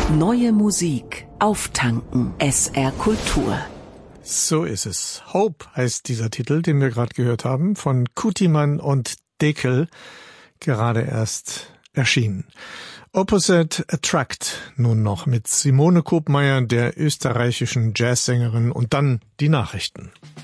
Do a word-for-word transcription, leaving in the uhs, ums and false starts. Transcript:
Neue Musik auftanken. S R Kultur. So ist es. Hope heißt dieser Titel, den wir gerade gehört haben, von Kutiman und Dekel, gerade erst erschienen. Opposite Attract nun noch mit Simone Kopmeier, der österreichischen Jazzsängerin, und dann die Nachrichten.